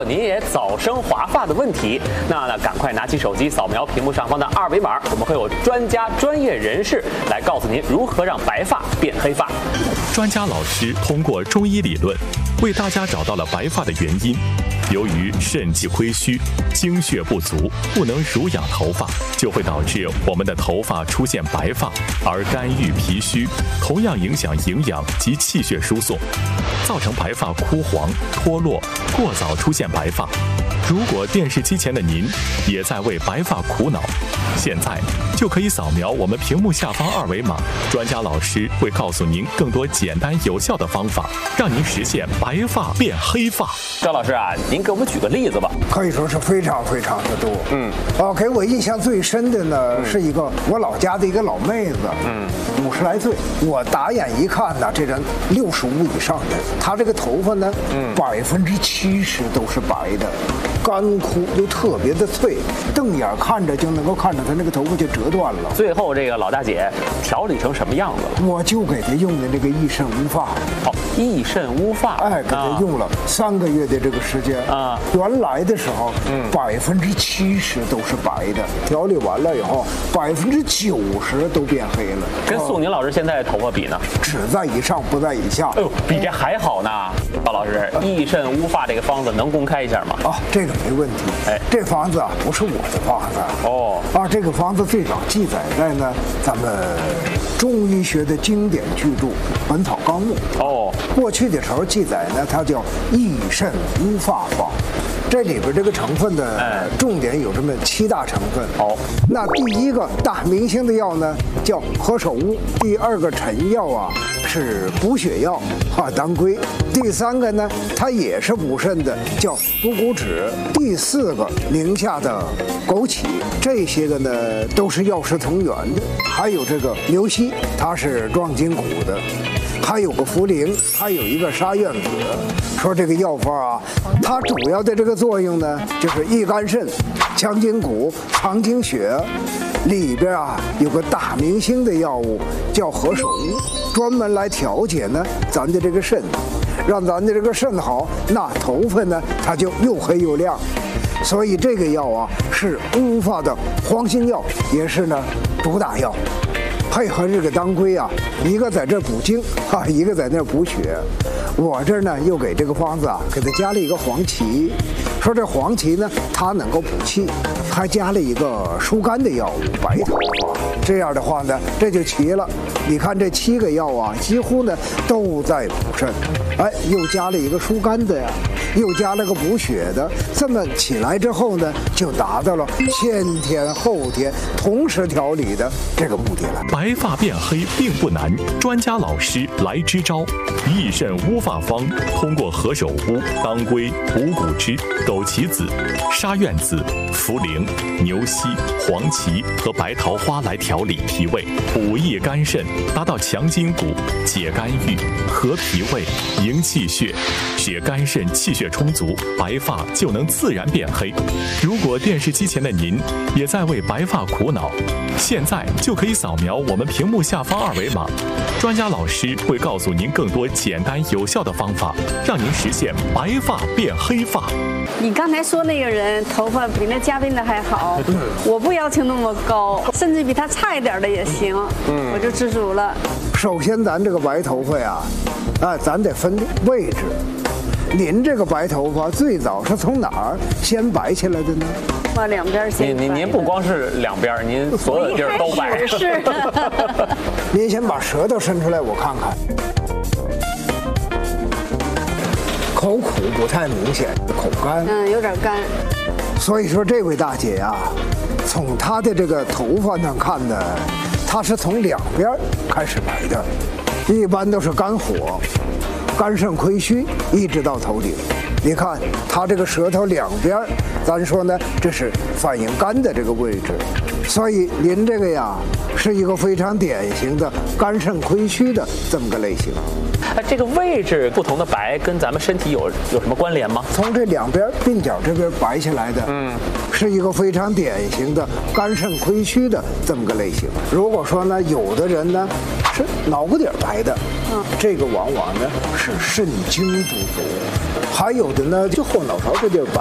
您也早生华发的问题，那赶快拿起手机扫描屏幕上方的二维码，我们会有专家、专业人士来告诉您如何让白发变黑发。 专家老师通过中医理论，为大家找到了白发的原因。由于肾气亏虚、精血不足，不能濡养头发，就会导致我们的头发出现白发，而肝郁脾虚同样影响营养及气血输送，造成白发枯黄、脱落，过早出现白发。如果电视机前的您也在为白发苦恼，现在就可以扫描我们屏幕下方二维码，专家老师会告诉您更多简单有效的方法，让您实现白发变黑发。 赵老师啊，您给我们举个例子吧。 可以说是非常非常的多。给我印象最深的呢，是一个我老家的一个老妹子，50来岁。我打眼一看呢，这人65以上的，她这个头发呢，70%都是白的。干枯又特别的脆，瞪眼看着就能够看着她那个头发就折断了。 最后这个老大姐调理成什么样子了？ 我就给她用的那个益肾乌发。 好，益肾乌发。 给她用了3个月的这个时间啊。原来的时候，70%都是白的，调理完了以后，90%都变黑了。 跟素宁老师现在的头发比呢？ 只在以上，不在以下。 哎呦，比这还好呢。赵老师，益肾乌发这个方子能公开一下吗？ 这个没问题。这方子啊不是我的方子。这个方子最早记载在呢咱们中医学的经典巨著《本草纲目》。过去的时候记载呢，它叫益肾乌发方。这里边这个成分的重点有这么7大成分。那第一个大明星的药呢叫何首乌，第2个臣药啊是补血药当归，第3个呢它也是补肾的，叫补骨脂，第4个宁夏的枸杞，这些个呢都是药食同源的。还有这个牛膝，它是壮筋骨的。还有个茯苓，还有一个沙苑子。说这个药方啊，它主要的这个作用呢，就是益肝肾、强筋骨、藏精血。里边啊有个大明星的药物叫何首乌，专门来调节呢咱的这个肾，让咱的这个肾好，那头发呢它就又黑又亮。所以这个药啊是乌发的黄金药，也是呢主打药。配合这个当归啊，一个在这补精一个在那补血。我这呢又给这个方子啊给它加了一个黄芪，说这黄芪呢它能够补气，还加了一个疏肝的药物白头发。这样的话呢这就齐了。你看这7个药啊，几乎呢都在补肾，又加了一个疏肝的呀，又加了个补血的，这么起来之后呢，就达到了先天后天同时调理的这个目的了。 白发变黑并不难，专家老师来支招。益肾乌发方通过何首乌、当归、补骨脂、枸杞子、沙苑子、茯苓、牛膝、黄芪和白桃花来调理脾胃，补益肝肾，达到强筋骨、解肝郁、和脾胃、营气血，使肝肾气血充足，白发就能自然变黑。如果电视机前的您也在为白发苦恼，现在就可以扫描我们屏幕下方二维码，专家老师会告诉您更多简单有效的方法，让您实现白发变黑发。 你刚才说那个人头发比那嘉宾的还好，我不要求那么高，甚至比他差一点的也行，我就知足了。 首先咱这个白头发呀，咱得分位置。您这个白头发最早是从哪儿先白起来的呢？ 把两边先白。 您不光是两边，您所有地儿都白。 是。 您先把舌头伸出来，我看看。口苦不太明显，口干。 有点干。 所以说这位大姐呀，从她的这个头发上看呢，她是从两边开始白的，一般都是肝火。肝肾亏虚一直到头顶，你看它这个舌头两边，咱说呢，这是反映肝的这个位置，所以您这个呀是一个非常典型的肝肾亏虚的这么个类型。 这个位置不同的白跟咱们身体有什么关联吗？ 从这两边鬓角这边白起来的，是一个非常典型的肝肾亏虚的这么个类型。如果说呢，有的人呢是脑瓜顶白的，这个往往呢是肾精不足。 还有的呢，就后脑勺这地儿